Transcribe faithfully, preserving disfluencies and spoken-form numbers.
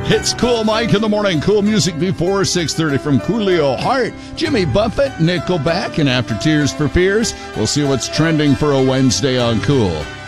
It's Cool Mike in the morning. Cool music before six thirty from Coolio, Heart, Jimmy Buffett, Nickelback, and After Tears for Fears. We'll see what's trending for a Wednesday on Cool.